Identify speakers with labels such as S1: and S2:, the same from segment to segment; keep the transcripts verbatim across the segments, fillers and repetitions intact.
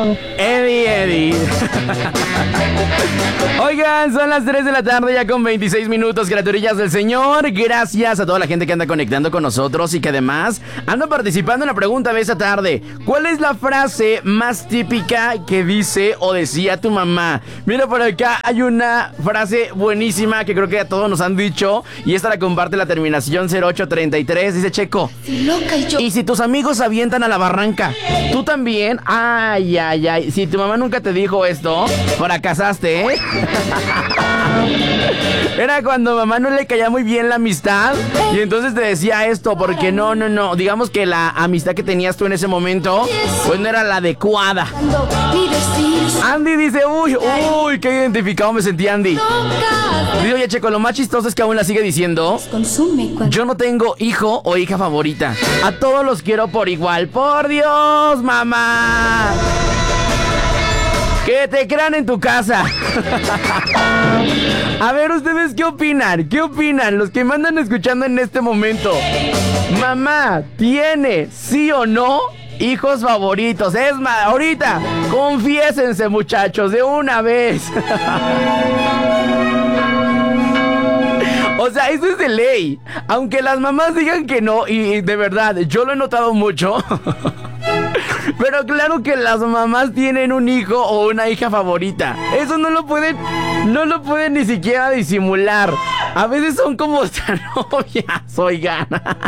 S1: Eddie, Eddie. Oigan, son las tres de la tarde ya con veintiséis minutos, criaturillas del Señor. Gracias a toda la gente que anda conectando con nosotros y que además anda participando en la pregunta de esta tarde. ¿Cuál es la frase más típica que dice o decía tu mamá? Mira, por acá hay una frase buenísima que creo que a todos nos han dicho y esta la comparte la terminación cero ocho treinta y tres. Dice Checo:
S2: Si loca y yo...
S1: y si tus amigos se avientan a la barranca, ¿tú también? Ay, ay, ay. Si tu mamá nunca te dijo esto, fracasaste, ¿eh? Era cuando mamá no le caía muy bien la amistad y entonces te decía esto, porque no, no, no. Digamos que la amistad que tenías tú en ese momento, pues no era la adecuada. Andy dice: uy, uy, qué identificado me sentí, Andy. Digo, oye, Checo, lo más chistoso es que aún la sigue diciendo: yo no tengo hijo o hija favorita. A todos los quiero por igual. ¡Por Dios, mamá! Que te crean en tu casa. A ver, ¿ustedes qué opinan? ¿Qué opinan? Los que me andan escuchando en este momento. Mamá, ¿tiene, sí o no, hijos favoritos? Es más, ahorita, confiésense, muchachos, de una vez. O sea, eso es de ley. Aunque las mamás digan que no, y de verdad, yo lo he notado mucho. Pero claro que las mamás tienen un hijo o una hija favorita. Eso no lo pueden, no lo pueden ni siquiera disimular. A veces son como novias, oigan.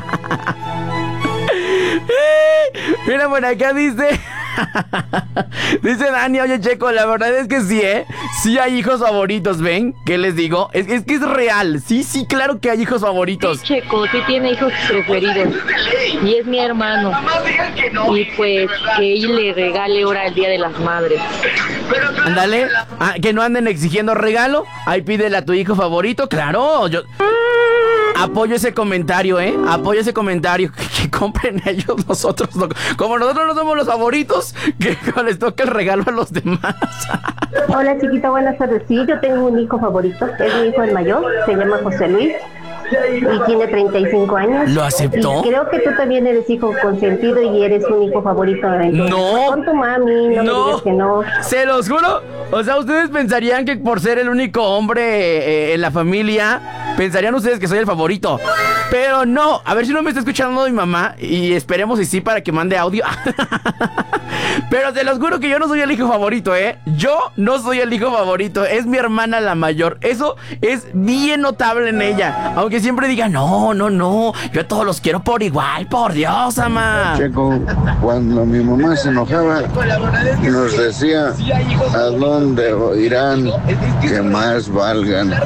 S1: Mira, por acá dice... Dice Dani: oye, Checo, la verdad es que sí, ¿eh? Sí hay hijos favoritos, ¿ven? ¿Qué les digo? Es, es que es real. Sí, sí, claro que hay hijos favoritos.
S3: Sí, Checo, sí tiene hijos preferidos. Y es mi hermano. Y pues que él le regale ahora el Día de las Madres.
S1: Ándale. Ah, que no anden exigiendo regalo. Ahí pídele a tu hijo favorito. Claro, yo... apoyo ese comentario, ¿eh? Apoyo ese comentario. Que, que compren ellos, nosotros no. Como nosotros no somos los favoritos, que les toque el regalo a los demás.
S4: Hola, chiquita, buenas tardes. Sí, yo tengo un hijo favorito. Es mi hijo el mayor. Se llama José Luis. Y tiene treinta y cinco años.
S1: ¿Lo aceptó?
S4: Y creo que tú también eres hijo consentido y eres un hijo favorito. Entonces,
S1: no.
S4: Con tu mami, no, no me digas que no.
S1: Se los juro. O sea, ustedes pensarían que por ser el único hombre eh, en la familia, pensarían ustedes que soy el favorito. Pero no. A ver si no me está escuchando mi mamá. Y esperemos y sí para que mande audio. Pero se los juro que yo no soy el hijo favorito, ¿eh? Yo no soy el hijo favorito. Es mi hermana la mayor. Eso es bien notable en ella. Aunque siempre diga: no, no, no, yo a todos los quiero por igual. Por Dios, mamá.
S5: Checo, cuando mi mamá se enojaba, nos decía: ¿a dónde irán que más valgan?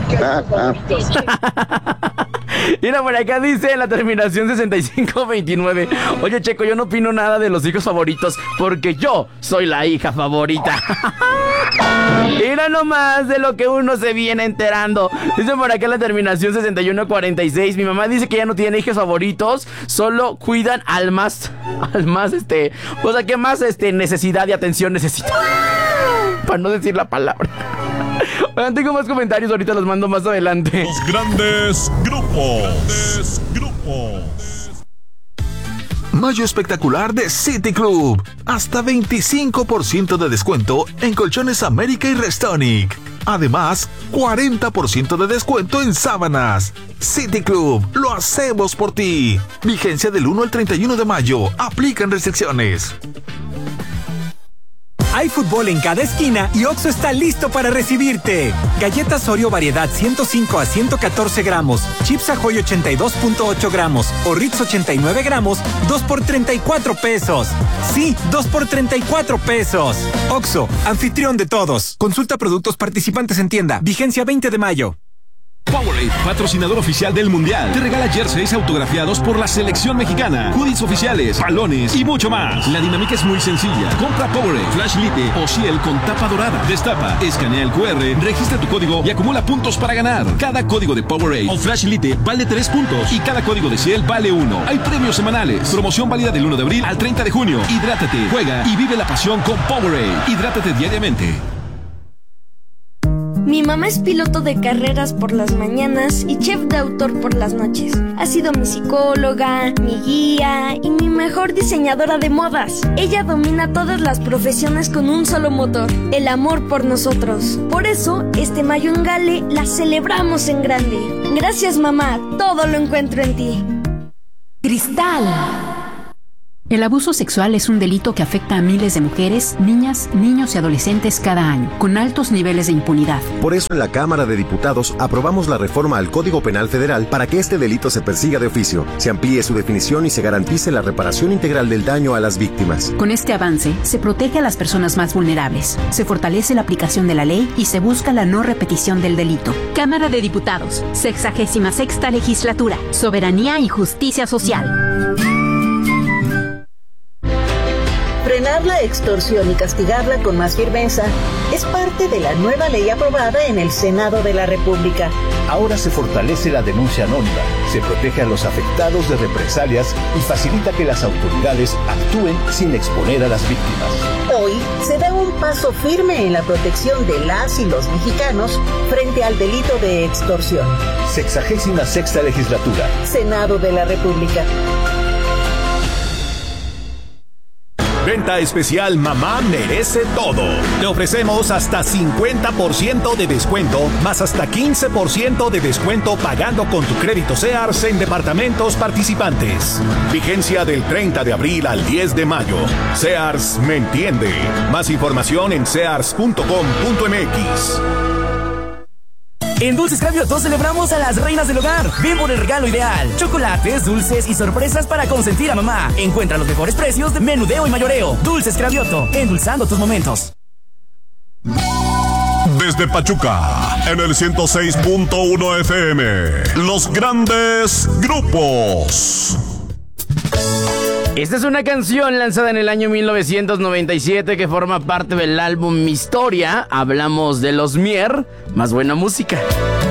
S1: Mira, por acá dice la terminación sesenta y cinco veintinueve. Oye, Checo, yo no opino nada de los hijos favoritos porque yo soy la hija favorita. Mira nomás de lo que uno se viene enterando. Dice por acá la terminación sesenta y uno cuarenta y seis. Mi mamá dice que ya no tiene hijos favoritos, solo cuidan al más, al más este, o sea, que más este necesidad y atención necesita. Para no decir la palabra. Oigan, tengo más comentarios, ahorita los mando más adelante.
S6: Los grandes grupos. Grandes grupos.
S7: Mayo espectacular de City Club. Hasta veinticinco por ciento de descuento en Colchones América y Restonic. Además, cuarenta por ciento de descuento en sábanas. City Club, lo hacemos por ti. Vigencia del uno al treinta y uno de mayo. Aplican restricciones.
S8: Hay fútbol en cada esquina y Oxxo está listo para recibirte. Galletas Oreo variedad ciento cinco a ciento catorce gramos, Chips Ahoy ochenta y dos punto ocho gramos o Ritz ochenta y nueve gramos, dos por treinta y cuatro pesos. Sí, dos por treinta y cuatro pesos. Oxxo, anfitrión de todos. Consulta productos participantes en tienda. Vigencia veinte de mayo.
S9: Powerade, patrocinador oficial del Mundial, te regala jerseys autografiados por la selección mexicana, hoodies oficiales, balones y mucho más. La dinámica es muy sencilla. Compra Powerade, Flash Lite o Ciel con tapa dorada. Destapa, escanea el cu erre, registra tu código y acumula puntos para ganar. Cada código de Powerade o Flash Lite vale tres puntos y cada código de Ciel vale uno. Hay premios semanales. Promoción válida del uno de abril al treinta de junio. Hidrátate, juega y vive la pasión con Powerade. Hidrátate diariamente.
S2: Mi mamá es piloto de carreras por las mañanas y chef de autor por las noches. Ha sido mi psicóloga, mi guía y mi mejor diseñadora de modas. Ella domina todas las profesiones con un solo motor: el amor por nosotros. Por eso, este mayo en Gale la celebramos en grande. Gracias, mamá, todo lo encuentro en ti.
S10: Cristal. El abuso sexual es un delito que afecta a miles de mujeres, niñas, niños y adolescentes cada año, con altos niveles de impunidad.
S11: Por eso en la Cámara de Diputados aprobamos la reforma al Código Penal Federal para que este delito se persiga de oficio, se amplíe su definición y se garantice la reparación integral del daño a las víctimas.
S10: Con este avance, se protege a las personas más vulnerables, se fortalece la aplicación de la ley y se busca la no repetición del delito.
S12: Cámara de Diputados, sexagésima sexta legislatura, soberanía y justicia social.
S13: Frenar la extorsión y castigarla con más firmeza es parte de la nueva ley aprobada en el Senado de la República.
S14: Ahora se fortalece la denuncia anónima, se protege a los afectados de represalias y facilita que las autoridades actúen sin exponer a las víctimas.
S13: Hoy se da un paso firme en la protección de las y los mexicanos frente al delito de extorsión.
S14: Sexagésima sexta legislatura.
S13: Senado de la República.
S15: Venta especial Mamá Merece Todo. Te ofrecemos hasta cincuenta por ciento de descuento, más hasta quince por ciento de descuento pagando con tu crédito Sears en departamentos participantes. Vigencia del treinta de abril al diez de mayo. Sears me entiende. Más información en sears punto com punto m x.
S16: En Dulces Cravioto celebramos a las reinas del hogar. Ven por el regalo ideal. Chocolates, dulces y sorpresas para consentir a mamá. Encuentra los mejores precios de menudeo y mayoreo. Dulces Cravioto, endulzando tus momentos.
S6: Desde Pachuca, en el ciento seis punto uno F M, Los Grandes Grupos.
S1: Esta es una canción lanzada en el año mil novecientos noventa y siete que forma parte del álbum Mi Historia. Hablamos de los Mier, más buena música.